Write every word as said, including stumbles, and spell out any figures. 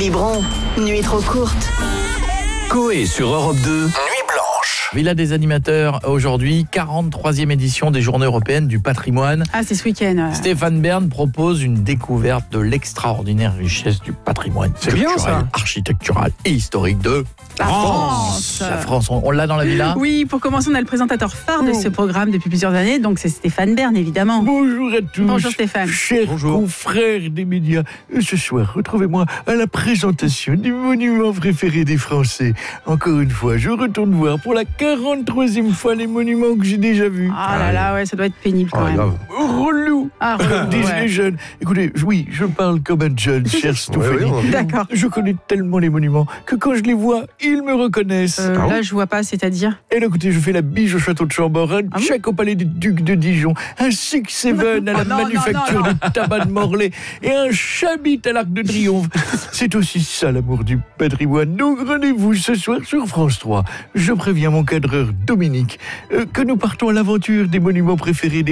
Biberon, nuit trop courte. Coé sur Europe deux, Nuit Blanche. Villa des animateurs, aujourd'hui, quarante-troisième édition des Journées européennes du patrimoine. Ah, c'est ce week-end. Euh... Stéphane Bern propose une découverte de l'extraordinaire richesse du patrimoine C'est bien, culturel, ça. architectural et historique de La France. La France, on, on l'a dans la villa. Oui, pour commencer, on a le présentateur phare de ce programme depuis plusieurs années, donc c'est Stéphane Bern, évidemment. Bonjour à tous. Bonjour Stéphane. Chers Bonjour. confrères des médias. Ce soir, retrouvez-moi à la présentation du monument préféré des Français. Encore une fois, je retourne voir pour la quarante-troisième fois les monuments que j'ai déjà vus. Ah là là, ouais, ça doit être pénible quand Oh, même. grave. Relou. Ah, Comme relou, disent ouais. les jeunes. Écoutez, oui, je parle comme un jeune, cher Stéphanie. Ouais, ouais, D'accord. Je connais tellement les monuments que quand je les vois, ils me reconnaissent. Euh, Ah bon là, je vois pas, c'est-à-dire. Et là, écoutez, je fais la bige au château de Chambord, un Ah bon check au palais des Ducs de Dijon, un Six Seven à la Oh non, manufacture non, non, du tabac de Morlaix et un chabit à l'Arc de Triomphe. C'est aussi ça l'amour du patrimoine. Donc rendez-vous ce soir sur France trois. Je préviens mon cadreur Dominique euh, que nous partons à l'aventure des monuments préférés des